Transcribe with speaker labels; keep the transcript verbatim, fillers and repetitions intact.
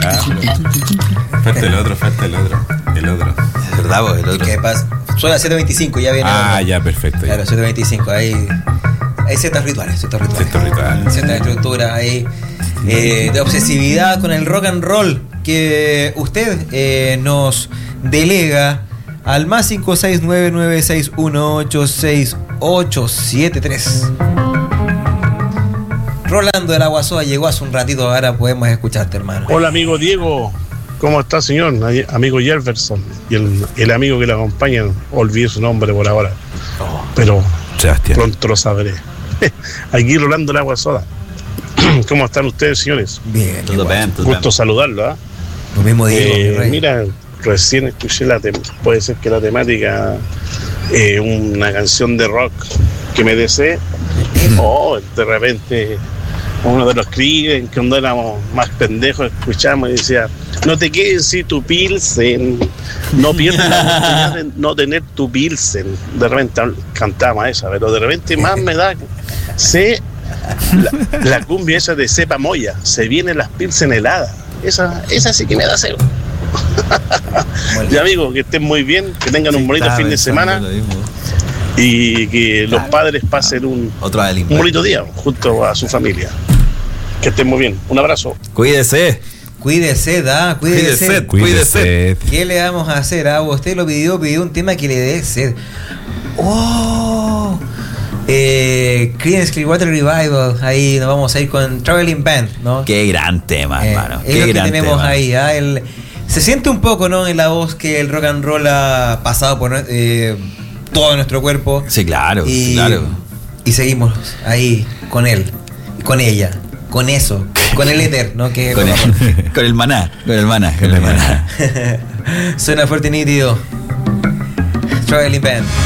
Speaker 1: Ah, falta el otro, falta el otro. El otro.
Speaker 2: Es verdad, vos, el otro.
Speaker 3: ¿Qué pasa? Suena siete veinticinco, ya viene.
Speaker 1: Ah, ya, perfecto.
Speaker 3: Claro, siete veinticinco, ahí hay ciertos rituales, ciertos rituales.
Speaker 1: Ciertos rituales.
Speaker 3: Cierta estructura ahí eh, de obsesividad con el rock and roll que usted eh, nos delega al más cinco seis nueve nueve seis uno ocho seis ocho siete tres. Rolando del Aguasoa llegó hace un ratito, ahora podemos escucharte, hermano.
Speaker 4: Hola, amigo Diego. ¿Cómo está, señor? Amigo Jefferson. Y el, el amigo que le acompaña, olvidé su nombre por ahora. Pero
Speaker 1: Sebastián.
Speaker 4: Pronto lo sabré. Aquí Rolando del Aguasoa. ¿Cómo están ustedes, señores?
Speaker 3: Bien,
Speaker 2: Todo bien, todo
Speaker 4: Gusto
Speaker 2: bien.
Speaker 4: saludarlo, ¿ah?
Speaker 3: Lo mismo digo,
Speaker 4: Eh,
Speaker 3: mi rey.
Speaker 4: mira, recién escuché la tem- puede ser que la temática, eh, una canción de rock que me desee. Oh, de repente uno de los críos que cuando éramos más pendejos escuchamos y decía: no te quedes sin tu pilsen, no pierdas la oportunidad de no tener tu pilsen. De repente cantamos esa, pero de repente más me da sé la, la cumbia esa de cepa moya, se vienen las pilsen heladas. Esa, esa sí que me da cero. Ya, amigos, que estén muy bien, que tengan un bonito fin de semana y que los padres pasen un,
Speaker 2: Otro
Speaker 4: un bonito día junto a su familia. Que estén muy bien. Un abrazo.
Speaker 2: Cuídese.
Speaker 3: Cuídese, da, cuídese.
Speaker 2: Cuídese, cuídese.
Speaker 3: ¿Qué le vamos a hacer? Ah, usted lo pidió, pidió un tema que le dé sed. ¡Oh! Eh, Creedence Clearwater Revival. Ahí nos vamos a ir con Traveling Band, ¿no?
Speaker 2: Qué gran tema,
Speaker 3: Eh,
Speaker 2: hermano.
Speaker 3: es
Speaker 2: Qué
Speaker 3: lo que
Speaker 2: gran
Speaker 3: tenemos
Speaker 2: tema.
Speaker 3: ahí. ¿Ah? El, se siente un poco, ¿no? En la voz que el rock and roll ha pasado por eh, todo nuestro cuerpo.
Speaker 2: Sí, claro,
Speaker 3: Y,
Speaker 2: sí, claro.
Speaker 3: y seguimos ahí con él, con ella, con eso, con el éter, ¿no? Que
Speaker 2: Con el, con el maná, con el maná, con el maná.
Speaker 3: suena fuerte y nítido. Traveling Band.